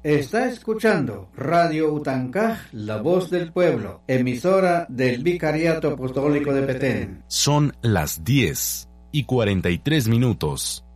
Está escuchando Radio Utancaj, la voz del pueblo, emisora del Vicariato Apostólico de Petén. Son las 10:43.